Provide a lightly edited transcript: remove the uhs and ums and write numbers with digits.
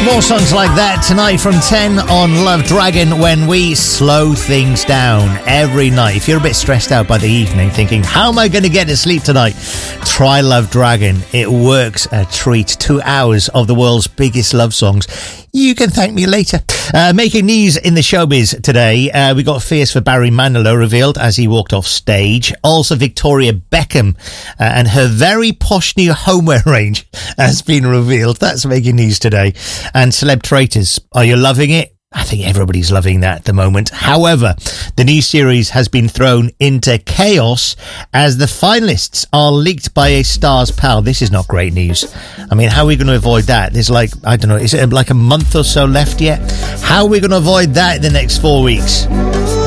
More songs like that tonight from 10 on Love Dragon when we slow things down every night. If you're a bit stressed out by the evening thinking, how am I going to get to sleep tonight? Try Love Dragon. It works a treat. 2 hours of the world's biggest love songs. You can thank me later. Making news in the showbiz today. We got Fierce for Barry Manilow revealed as he walked off stage. Also Victoria Beckham and her very posh new homeware range has been revealed. That's making news today. And Celeb Traitors. Are you loving it? I think everybody's loving that at the moment. However, the new series has been thrown into chaos as the finalists are leaked by a star's pal. This is not great news. I mean, how are we going to avoid that? There's like, I don't know, is it like a month or so left yet? How are we going to avoid that in the next 4 weeks?